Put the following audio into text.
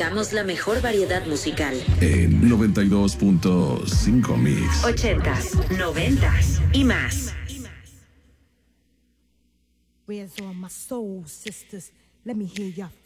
presentamos la mejor variedad musical. En 92.5 Mix. 80s, 90s y más. Where's all my soul sisters? Let me hear your